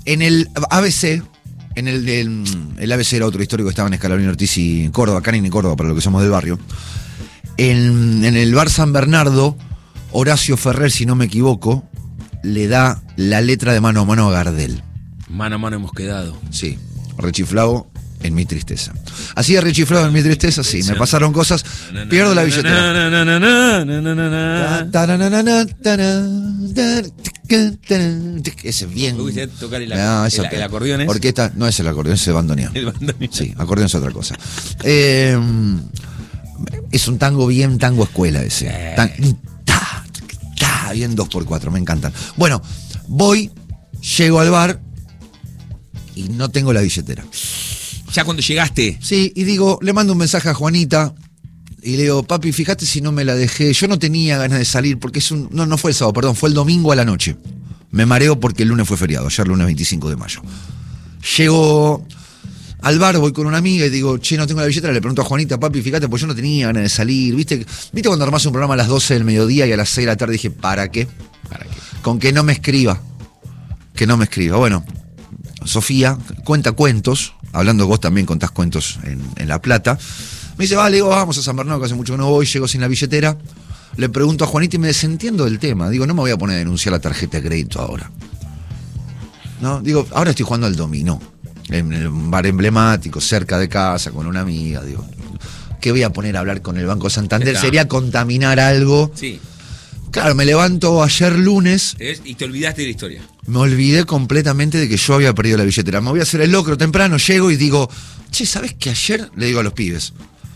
En el ABC, el ABC era otro histórico que estaba en Escalabrini Ortiz y Córdoba, Canning y Córdoba, para lo que somos del barrio. En el bar San Bernardo, Horacio Ferrer, si no me equivoco, le da la letra de Mano a Mano a Gardel. Mano a mano hemos quedado. Sí, rechiflado en mi tristeza. Así de rechiflado en mi tristeza, sí. Me pasaron cosas, pierdo la billetera. Ese es bien. ¿Te tocar el acordeón? Orquesta, no es el acordeón, es el bandoneón. El bandoneón. Sí, acordeón es otra cosa. Es un tango bien tango escuela ese. Bien 2x4, me encantan. Bueno, llego al bar y no tengo la billetera. ¿Ya cuando llegaste? Sí, y digo, le mando un mensaje a Juanita y le digo, papi, fíjate si no me la dejé. Yo no tenía ganas de salir porque no fue el sábado, perdón, fue el domingo a la noche. Me mareo porque el lunes fue feriado, ayer lunes 25 de mayo. Llego al bar, voy con una amiga y digo, che, no tengo la billetera. Le pregunto a Juanita, papi, fíjate, pues yo no tenía ganas de salir. ¿Viste cuando armás un programa a las 12 del mediodía y a las 6 de la tarde dije, ¿para qué? Con que no me escriba. Que no me escriba. Bueno, Sofía cuenta cuentos, hablando vos también contás cuentos en La Plata. Me dice, vale, vamos a San Bernardo, que hace mucho que no voy, llego sin la billetera. Le pregunto a Juanita y me desentiendo del tema. Digo, no me voy a poner a denunciar la tarjeta de crédito ahora. No, digo, ahora estoy jugando al dominó. En un bar emblemático, cerca de casa, con una amiga, digo, ¿qué voy a poner a hablar con el Banco Santander? Sería contaminar algo. Sí. Claro, me levanto ayer lunes. Y te olvidaste de la historia. Me olvidé completamente de que yo había perdido la billetera. Me voy a hacer el locro temprano, llego y digo, che, ¿sabés que ayer? Le digo a los pibes.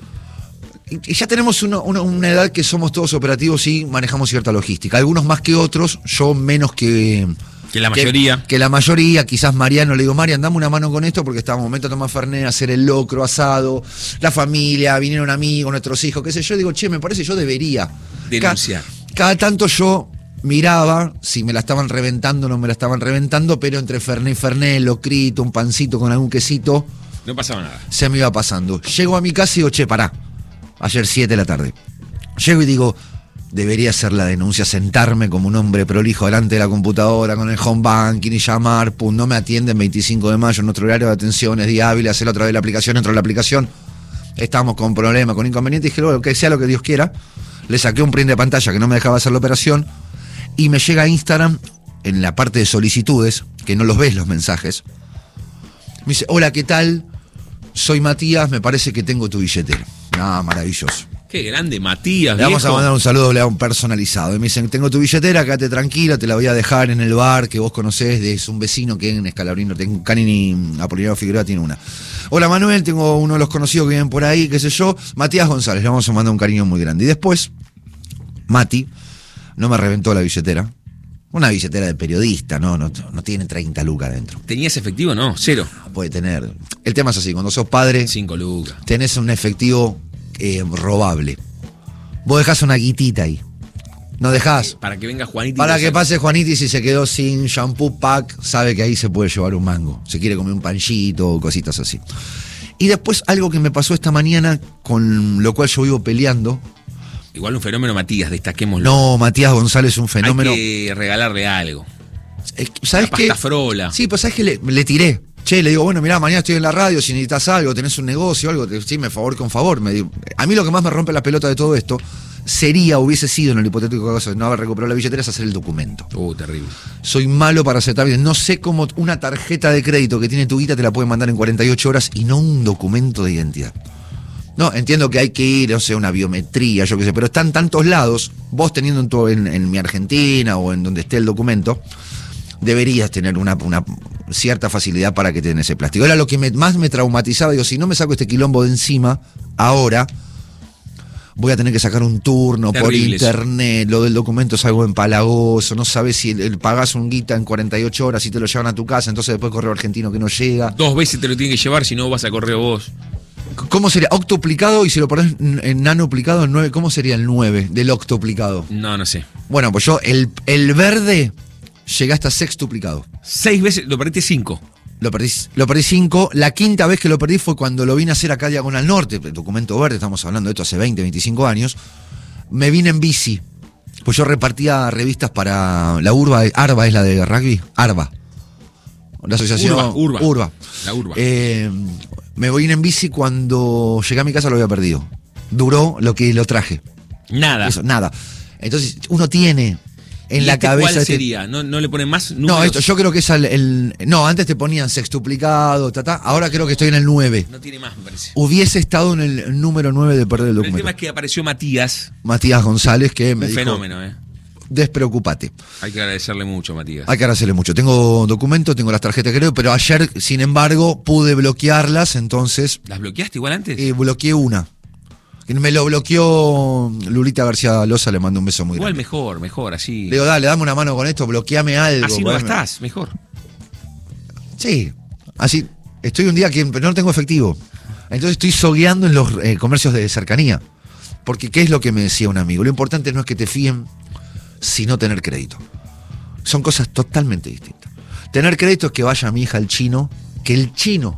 Y ya tenemos una edad que somos todos operativos y manejamos cierta logística. Algunos más que otros, yo menos que la mayoría. Que la mayoría, quizás Mariano, le digo, Marian, dame una mano con esto porque estaba un momento a tomar fernet, hacer el locro, asado, la familia, vinieron amigos, nuestros hijos, qué sé yo. Digo, che, me parece yo debería denunciar. Cada tanto yo miraba si me la estaban reventando o no me la estaban reventando, pero entre fernet y fernet, locrito, un pancito con algún quesito, no pasaba nada. Se me iba pasando. Llego a mi casa y digo, che, pará. Ayer 7 de la tarde. Llego y digo, debería hacer la denuncia, sentarme como un hombre prolijo delante de la computadora con el home banking y llamar, no me atienden 25 de mayo, nuestro horario de atención es día hábil, hacer otra vez la aplicación, entro a la aplicación, estamos con problemas, con inconvenientes, dije, bueno, que sea lo que Dios quiera, le saqué un print de pantalla que no me dejaba hacer la operación y me llega a Instagram, en la parte de solicitudes, que no los ves los mensajes, me dice, hola, ¿qué tal? Soy Matías, me parece que tengo tu billetera. Ah, maravilloso. Qué grande, Matías. Le vamos a mandar un saludo a un personalizado. Y me dicen, tengo tu billetera, quédate tranquilo, te la voy a dejar en el bar que vos conocés, es un vecino que en Escalabrino, tengo Canini Apolinario Figueroa tiene una. Hola Manuel, tengo uno de los conocidos que viven por ahí, qué sé yo, Matías González, le vamos a mandar un cariño muy grande. Y después, Mati no me reventó la billetera. Una billetera de periodista, no tiene 30 lucas dentro. ¿Tenías efectivo? No, cero. Puede tener. El tema es así, cuando sos padre, 5 lucas. Tenés un efectivo robable. Vos dejás una guitita ahí. No dejás. Para que venga Juanita. Para que pase Juanita y si se quedó sin shampoo pack, sabe que ahí se puede llevar un mango. Se quiere comer un panchito o cositas así. Y después algo que me pasó esta mañana, con lo cual yo vivo peleando. Igual un fenómeno, Matías, destaquémoslo. No, Matías González es un fenómeno. Hay que regalarle algo. ¿Sabes qué? Pasta frola. Sí, pues sabes que le tiré. Che, le digo, bueno, mirá, mañana estoy en la radio, si necesitas algo, tenés un negocio, algo, me favor con favor. A mí lo que más me rompe la pelota de todo esto hubiese sido en el hipotético caso de no haber recuperado la billetera, es hacer el documento. Terrible. Soy malo para aceptar bien. No sé cómo una tarjeta de crédito que tiene tu guita te la pueden mandar en 48 horas y no un documento de identidad. No, entiendo que hay que ir, no sé, una biometría, yo qué sé, pero está en tantos lados, vos teniendo en mi Argentina o en donde esté el documento, deberías tener una cierta facilidad para que te den ese plástico. Era lo que más me traumatizaba, digo, si no me saco este quilombo de encima, ahora voy a tener que sacar un turno por internet, lo del documento es algo empalagoso, no sabes si pagás un guita en 48 horas y te lo llevan a tu casa, entonces después correo argentino que no llega. 2 veces te lo tienen que llevar, si no vas a correo vos. ¿Cómo sería? ¿Octuplicado? Y si lo ponés en nanoplicado, 9, ¿cómo sería el 9 del octuplicado? No sé. Bueno, pues yo, el verde llega hasta sextuplicado. 6 veces, lo perdiste 5. Lo perdí 5. La quinta vez que lo perdí fue cuando lo vine a hacer acá a Diagonal Norte, el documento verde, estamos hablando de esto hace 20, 25 años. Me vine en bici. Pues yo repartía revistas para la Arba es la de rugby, Arba. la asociación Urba. La Urba. Me voy en bici, cuando llegué a mi casa lo había perdido. Duró lo que lo traje. Nada. Eso, nada. Entonces, uno tiene en ¿Y la cabeza. ¿Cuál sería? ¿No le ponen más números? No, esto yo creo que es no, antes te ponían sextuplicado, ahora creo que estoy en el 9. No tiene más, me parece. Hubiese estado en el número 9 de perder el Pero el documento. tema es que apareció Matías. Matías González, que me Un dijo, fenómeno, despreocupate. Hay que agradecerle mucho, Matías. Hay que agradecerle mucho. Tengo documentos, tengo las tarjetas, creo, pero ayer, sin embargo, pude bloquearlas, entonces ¿Las bloqueaste igual antes? bloqueé una. Me lo bloqueó Lulita García Loza, le mando un beso muy Igual grande. mejor, así. Le digo, dale, dame una mano con esto, bloqueame algo. Así no poneme. estás, mejor. Sí, así. Estoy un día que no tengo efectivo. Entonces estoy sogueando en los comercios de cercanía. Porque, ¿qué es lo que me decía un amigo? Lo importante no es que te fíen, sino tener crédito. Son cosas totalmente distintas. Tener crédito es que vaya mi hija al chino, que el chino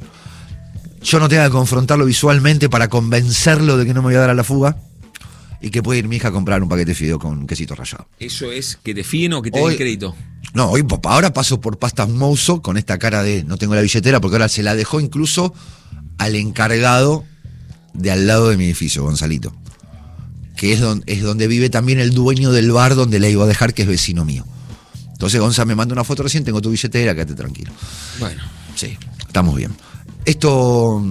yo no tenga que confrontarlo visualmente para convencerlo de que no me voy a dar a la fuga, y que puede ir mi hija a comprar un paquete de fideo con quesito rallado. ¿Eso es que te fíen o que te den crédito? No, hoy ahora paso por Pastas Mouso con esta cara de no tengo la billetera, porque ahora se la dejó incluso al encargado de al lado de mi edificio, Gonzalito, que es donde vive también el dueño del bar donde la iba a dejar, que es vecino mío. Entonces Gonza me manda una foto recién, tengo tu billetera, quédate tranquilo. Bueno. Sí, estamos bien. Esto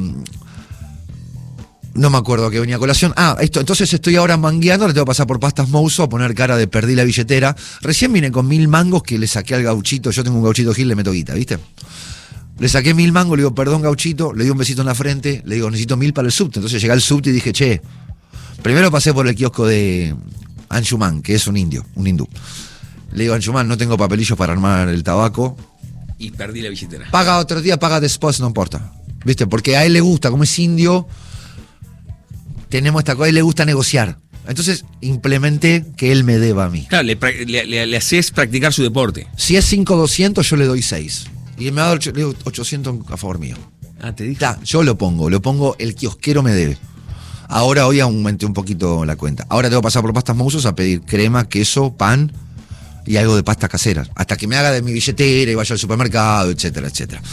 no me acuerdo que venía a colación. Entonces estoy ahora mangueando, le tengo que pasar por Pastas Mouso a poner cara de perdí la billetera. Recién vine con 1000 mangos que le saqué al gauchito. Yo tengo un gauchito Gil, le meto guita, ¿viste? Le saqué 1000 mangos, le digo, perdón gauchito, le di un besito en la frente, le digo, necesito 1000 para el subte. Entonces llegué al subte y dije, che, primero pasé por el kiosco de Anshuman, que es un hindú. Le digo, Anshuman, no tengo papelillos para armar el tabaco. Y perdí la billetera. Paga otro día, paga después, no importa. ¿Viste? Porque a él le gusta, como es indio, tenemos esta cosa, a él le gusta negociar. Entonces implementé que él me deba a mí. Claro, le haces practicar su deporte. Si es 5,200, yo le doy 6. Y me da 800 a favor mío. Te dije. Yo lo pongo, el kiosquero me debe. Ahora hoy aumenté un poquito la cuenta. Ahora tengo que pasar por Pastas Mousos a pedir crema, queso, pan y algo de pasta casera. Hasta que me haga de mi billetera y vaya al supermercado, etcétera, etcétera.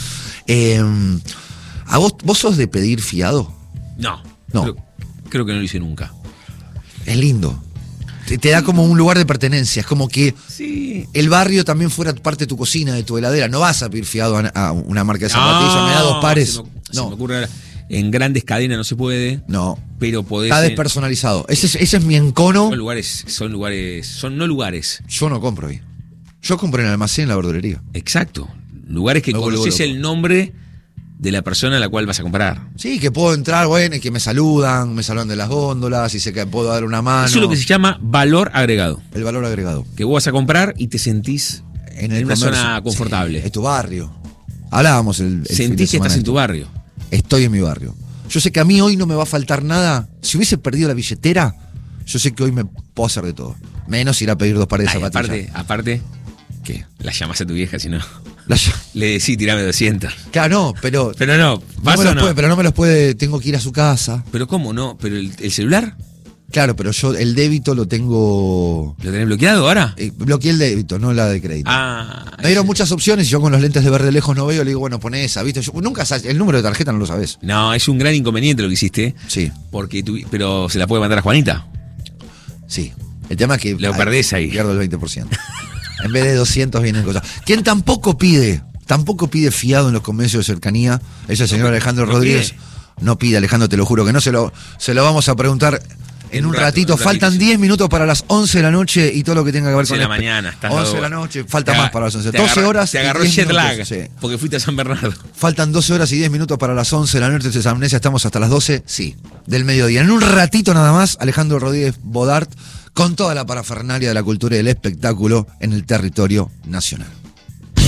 ¿A vos sos de pedir fiado? No. No. Creo que no lo hice nunca. Es lindo. Te da como un lugar de pertenencia. Es como que el barrio también fuera parte de tu cocina, de tu heladera. No vas a pedir fiado a una marca de zapatillas. Me da 2 pares. Se me ocurre ahora. En grandes cadenas no se puede. No. Pero podés. Está despersonalizado. Ese es mi encono. Son no lugares. Yo no compro ahí. Yo compro en el almacén, en la verdulería. Exacto. Lugares que conoces el nombre de la persona a la cual vas a comprar. Sí, que puedo entrar, bueno, y que me saludan de las góndolas, y sé que puedo dar una mano. Eso es lo que se llama valor agregado. El valor agregado. Que vos vas a comprar y te sentís en una zona confortable. Sí, es tu barrio. Hablábamos el Sentís que estás en tu barrio. Estoy en mi barrio. Yo sé que a mí hoy no me va a faltar nada. Si hubiese perdido la billetera, yo sé que hoy me puedo hacer de todo. Menos ir a pedir 2 pares de zapatillas. Aparte, ¿qué? La llamas a tu vieja, si no. Le decís, tirame 200. Claro, no, pero. Pero no, pero no me los puede. Tengo que ir a su casa. Pero ¿cómo no? ¿Pero el celular? Claro, pero yo el débito lo tengo. ¿Lo tenés bloqueado ahora? Bloqueé el débito, no la de crédito. Me dieron muchas opciones y yo con los lentes de ver de lejos no veo. Le digo, bueno, poné esa, ¿viste? Yo, nunca sabes, el número de tarjeta no lo sabes. No, es un gran inconveniente lo que hiciste. Sí. Pero se la puede mandar a Juanita. Sí. El tema es que. Lo perdés ahí. Pierdo el 20%. En vez de 200 vienen cosas. ¿Quién tampoco pide fiado en los comercios de cercanía? Es el señor Alejandro Rodríguez. No pide, Alejandro, te lo juro que no. Se lo vamos a preguntar en un ratito. Faltan 10 minutos para las 11 de la noche y todo lo que tenga que ver con 11 de la mañana. 11 de la noche, falta más para las 11. 12 horas. Te agarró jet lag, porque fuiste a San Bernardo. Faltan 12 horas y 10 minutos para las 11 de la noche de Amnesia. Estamos hasta las 12, del mediodía. En un ratito nada más, Alejandro Rodríguez Bodart con toda la parafernalia de la cultura y del espectáculo en el territorio nacional.